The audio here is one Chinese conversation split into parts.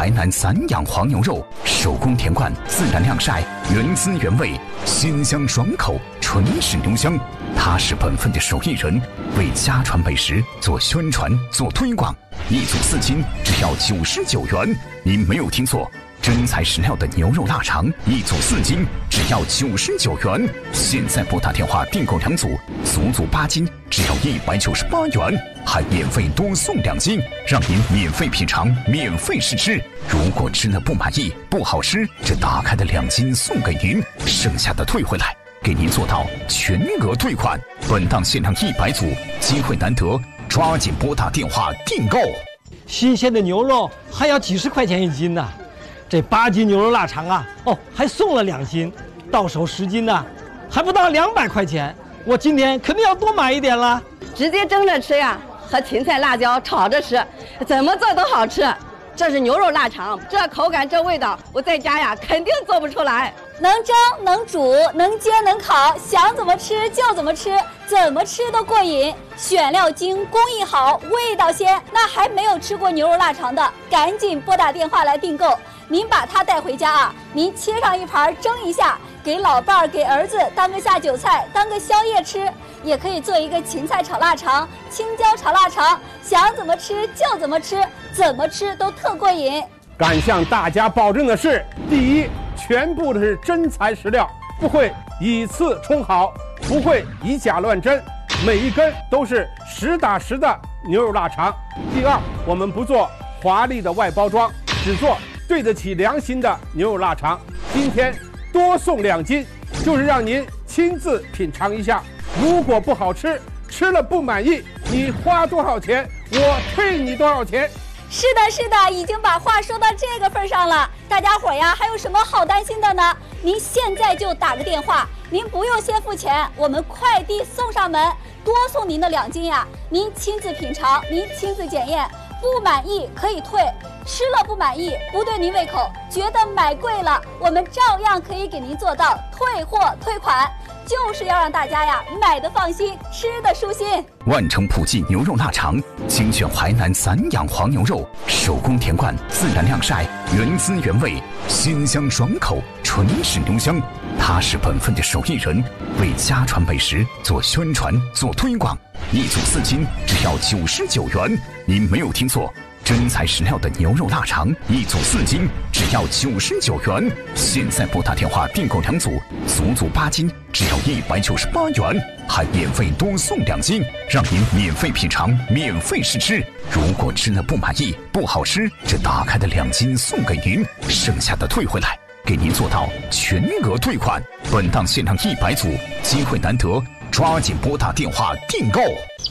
海南散养黄牛肉，手工田灌，自然晾晒，原汁原味，鲜香爽口，纯是牛香。它是本分的手艺人，为家传美食做宣传、做推广。一组4斤，只要99元。您没有听错，真材实料的牛肉腊肠，一组4斤，只要99元。现在拨打电话订购2组，足足8斤，只要198元，还免费多送2斤，让您免费品尝，免费试吃。如果吃了不满意、不好吃，这打开的2斤送给您，剩下的退回来，给您做到全额退款。本档限量100组，机会难得，抓紧拨打电话订购。 新鲜的牛肉还要几十块钱1斤呢，这8斤牛肉腊肠啊，还送了2斤，到手10斤呢，还不到200块钱。我今天肯定要多买一点了。 直接蒸着吃呀，和芹菜、辣椒炒着吃，怎么做都好吃。这是牛肉腊肠，这口感这味道，我在家呀肯定做不出来。 能蒸能煮能煎能烤，想怎么吃就怎么吃，怎么吃都过瘾。选料精，工艺好，味道鲜。那还没有吃过牛肉腊肠的，赶紧拨打电话来订购。您把它带回家啊，您切上一盘蒸一下，给老伴儿给儿子当个下酒菜，当个宵夜吃。也可以做一个芹菜炒腊肠、青椒炒腊肠，想怎么吃就怎么吃，怎么吃都特过瘾。 敢向大家保证的是，第一，全部的是真材实料，不会以次充好，不会以假乱真，每一根都是实打实的牛肉腊肠。第二，我们不做华丽的外包装，只做对得起良心的牛肉腊肠。今天多送2斤，就是让您亲自品尝一下。如果不好吃，吃了不满意，你花多少钱，我退你多少钱。 是的，是的，已经把话说到这个份上了。大家伙呀，还有什么好担心的呢？您现在就打个电话，您不用先付钱，我们快递送上门，多送您的2斤呀。您亲自品尝，您亲自检验，不满意可以退，吃了不满意，不对您胃口，觉得买贵了，我们照样可以给您做到退货退款。就是要让大家呀买的放心，吃的舒心。 万城普济牛肉腊肠，精选海南散养黄牛肉，手工田灌，自然晾晒，原汁原味，鲜香爽口，纯是牛香。它是本分的手艺人，为家传美食做宣传、做推广。一组4斤，只要99元。您没有听错，真材实料的牛肉腊肠，一组4斤，只要99元。现在拨打电话订购2组，足足8斤，只要198元，还免费多送2斤，让您免费品尝，免费试吃。如果吃了不满意、不好吃，这打开的2斤送给您，剩下的退回来，给您做到全额退款。本档限量100组，机会难得，抓紧拨打电话订购。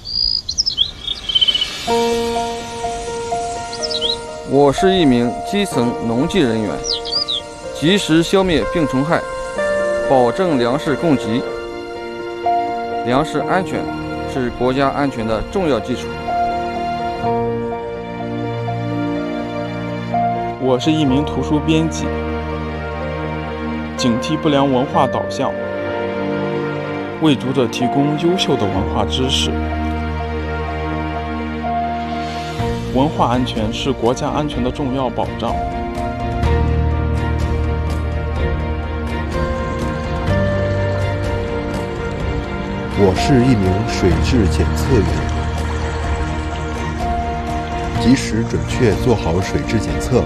我是一名基层农技人员，及时消灭病虫害，保证粮食供给。粮食安全是国家安全的重要基础。 我是一名图书编辑，警惕不良文化导向，为读者提供优秀的文化知识。文化安全是国家安全的重要保障。 我是一名水质检测员，及时准确做好水质检测，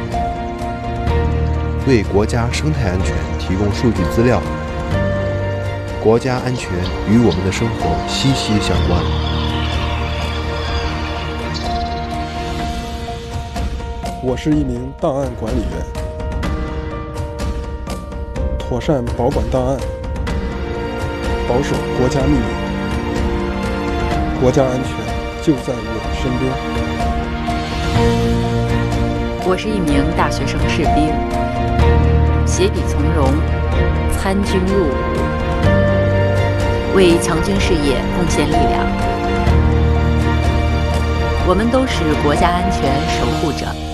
为国家生态安全提供数据资料。国家安全与我们的生活息息相关。 我是一名档案管理员，妥善保管档案，保守国家秘密，国家安全就在我身边。 我是一名大学生士兵，携笔从戎，参军入伍，为强军事业贡献力量。我们都是国家安全守护者。